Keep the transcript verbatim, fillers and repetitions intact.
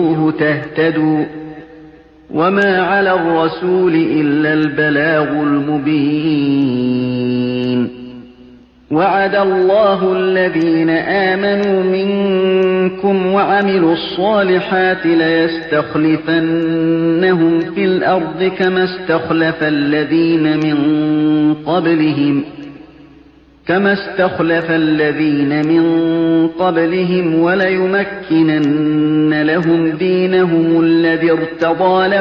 تهتدوا وما على الرسول إلا البلاغ المبين وعد الله الذين آمنوا منكم وعملوا الصالحات ليستخلفنهم في الأرض كما استخلف الذين من قبلهم كما استخلف الذين من قبلهم وليمكنن لهم دينهم الذي ارتضى لهم